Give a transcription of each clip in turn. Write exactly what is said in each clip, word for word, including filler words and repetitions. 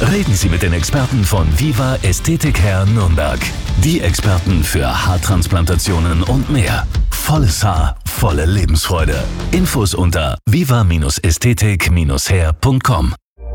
Reden Sie mit den Experten von Viva Ästhetik Hair Nürnberg. Die Experten für Haartransplantationen und mehr. Volles Haar, volle Lebensfreude. Infos unter viva ästhetik hair punkt com.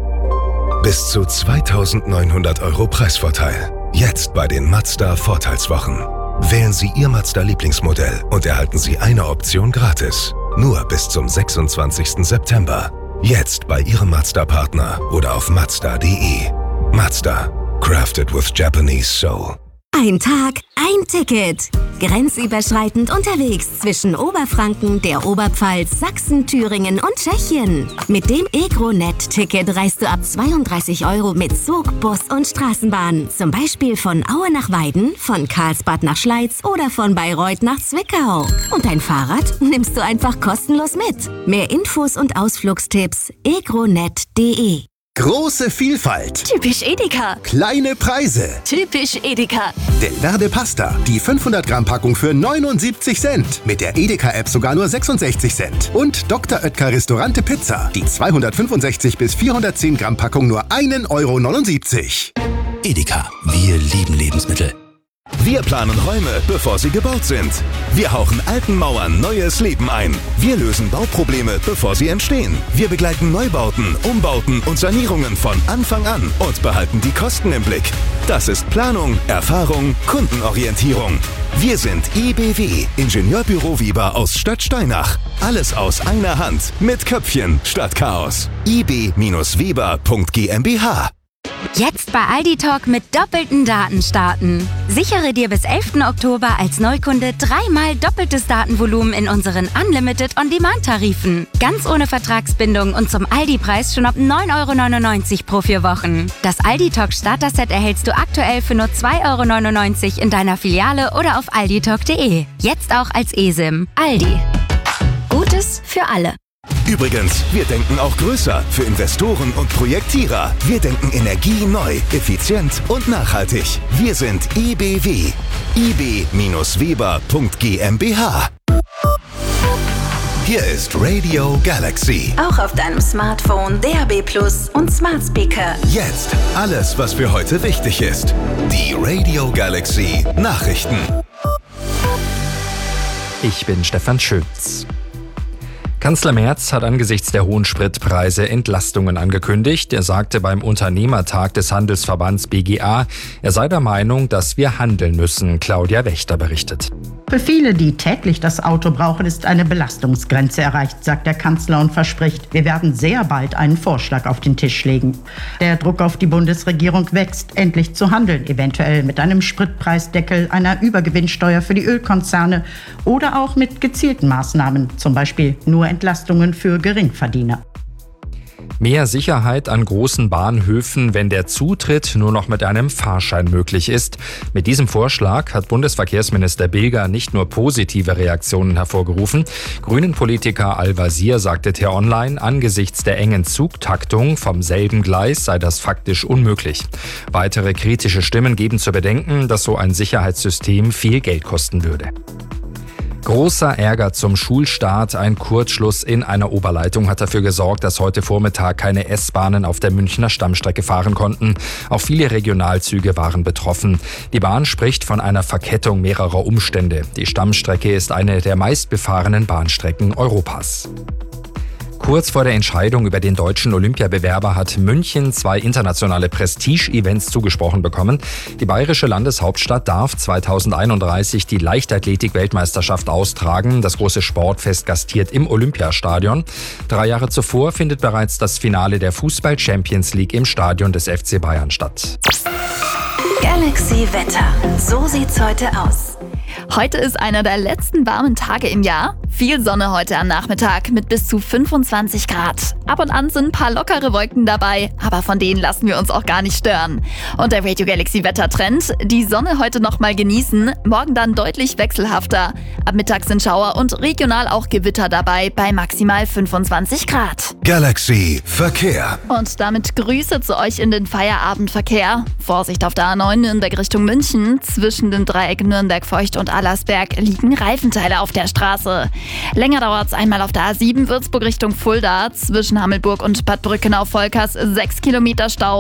Bis zu zweitausendneunhundert Euro Preisvorteil. Jetzt bei den Mazda Vorteilswochen. Wählen Sie Ihr Mazda-Lieblingsmodell und erhalten Sie eine Option gratis. Nur bis zum sechsundzwanzigsten September. Jetzt bei Ihrem Mazda-Partner oder auf mazda punkt de. Mazda. Crafted with Japanese Soul. Ein Tag, ein Ticket. Grenzüberschreitend unterwegs zwischen Oberfranken, der Oberpfalz, Sachsen, Thüringen und Tschechien. Mit dem EgroNet-Ticket reist du ab zweiunddreißig Euro mit Zug, Bus und Straßenbahn. Zum Beispiel von Aue nach Weiden, von Karlsbad nach Schleiz oder von Bayreuth nach Zwickau. Und dein Fahrrad nimmst du einfach kostenlos mit. Mehr Infos und Ausflugstipps egronet punkt de. Große Vielfalt. Typisch Edeka. Kleine Preise. Typisch Edeka. Del Verde Pasta. Die fünfhundert Gramm Packung für neunundsiebzig Cent. Mit der Edeka-App sogar nur sechsundsechzig Cent. Und Doktor Oetker Restaurante Pizza. Die zweihundertfünfundsechzig bis vierhundertzehn Gramm Packung nur ein Euro neunundsiebzig. Edeka, wir lieben Lebensmittel. Wir planen Räume, bevor sie gebaut sind. Wir hauchen alten Mauern neues Leben ein. Wir lösen Bauprobleme, bevor sie entstehen. Wir begleiten Neubauten, Umbauten und Sanierungen von Anfang an und behalten die Kosten im Blick. Das ist Planung, Erfahrung, Kundenorientierung. Wir sind I B W, Ingenieurbüro Weber aus Stadtsteinach. Alles aus einer Hand, mit Köpfchen statt Chaos. i b Weber punkt GmbH. Jetzt bei Aldi Talk mit doppelten Daten starten. Sichere dir bis elften Oktober als Neukunde dreimal doppeltes Datenvolumen in unseren Unlimited On-Demand-Tarifen. Ganz ohne Vertragsbindung und zum Aldi-Preis schon ab neun Euro neunundneunzig pro vier Wochen. Das Aldi Talk Starter-Set erhältst du aktuell für nur zwei Euro neunundneunzig in deiner Filiale oder auf aldi talk punkt de. Jetzt auch als eSIM. Aldi. Gutes für alle. Übrigens, wir denken auch größer für Investoren und Projektierer. Wir denken Energie neu, effizient und nachhaltig. Wir sind I B W. i b Weber punkt GmbH. Hier ist Radio Galaxy. Auch auf deinem Smartphone, D A B Plus und Smart Speaker. Jetzt alles, was für heute wichtig ist. Die Radio Galaxy Nachrichten. Ich bin Stefan Schütz. Kanzler Merz hat angesichts der hohen Spritpreise Entlastungen angekündigt. Er sagte beim Unternehmertag des Handelsverbands B G A, er sei der Meinung, dass wir handeln müssen. Claudia Wächter berichtet. Für viele, die täglich das Auto brauchen, ist eine Belastungsgrenze erreicht, sagt der Kanzler und verspricht, wir werden sehr bald einen Vorschlag auf den Tisch legen. Der Druck auf die Bundesregierung wächst, endlich zu handeln, eventuell mit einem Spritpreisdeckel, einer Übergewinnsteuer für die Ölkonzerne oder auch mit gezielten Maßnahmen, zum Beispiel nur Entlastungen für Geringverdiener. Mehr Sicherheit an großen Bahnhöfen, wenn der Zutritt nur noch mit einem Fahrschein möglich ist. Mit diesem Vorschlag hat Bundesverkehrsminister Bilger nicht nur positive Reaktionen hervorgerufen. Grünen-Politiker Al-Wazir sagte T-Online, angesichts der engen Zugtaktung vom selben Gleis sei das faktisch unmöglich. Weitere kritische Stimmen geben zu bedenken, dass so ein Sicherheitssystem viel Geld kosten würde. Großer Ärger zum Schulstart. Ein Kurzschluss in einer Oberleitung hat dafür gesorgt, dass heute Vormittag keine S-Bahnen auf der Münchner Stammstrecke fahren konnten. Auch viele Regionalzüge waren betroffen. Die Bahn spricht von einer Verkettung mehrerer Umstände. Die Stammstrecke ist eine der meistbefahrenen Bahnstrecken Europas. Kurz vor der Entscheidung über den deutschen Olympiabewerber hat München zwei internationale Prestige-Events zugesprochen bekommen. Die bayerische Landeshauptstadt darf zweitausendeinunddreißig die Leichtathletik-Weltmeisterschaft austragen. Das große Sportfest gastiert im Olympiastadion. Drei Jahre zuvor findet bereits das Finale der Fußball-Champions League im Stadion des F C Bayern statt. Galaxy Wetter. So sieht's heute aus. Heute ist einer der letzten warmen Tage im Jahr. Viel Sonne heute am Nachmittag mit bis zu fünfundzwanzig Grad. Ab und an sind ein paar lockere Wolken dabei, aber von denen lassen wir uns auch gar nicht stören. Und der Radio Galaxy Wettertrend: die Sonne heute noch mal genießen, morgen dann deutlich wechselhafter. Ab Mittag sind Schauer und regional auch Gewitter dabei bei maximal fünfundzwanzig Grad. Galaxy Verkehr. Und damit Grüße zu euch in den Feierabendverkehr. Vorsicht auf der A neun Nürnberg Richtung München. Zwischen dem Dreieck Nürnberg-Feucht und Allersberg liegen Reifenteile auf der Straße. Länger dauert's einmal auf der A sieben Würzburg Richtung Fulda. Zwischen Hammelburg und Bad Brückenau-Volkers sechs Kilometer Stau.